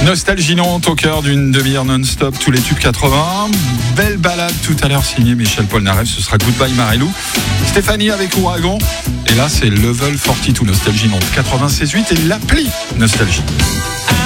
Nostalgie Nantes au cœur d'une demi-heure non-stop, tous les tubes 80. Belle balade tout à l'heure signée Michel Polnareff, ce sera Goodbye Marilou. Stéphanie avec Ouragan. Et là, c'est Level 42 Nostalgie Nantes 96.8 et l'appli Nostalgie.